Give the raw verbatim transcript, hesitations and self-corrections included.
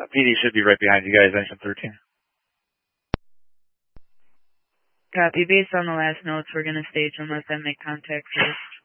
P D should be right behind you guys, engine thirteen. Copy. Based on the last notes, we're going to stage and let them make contact first.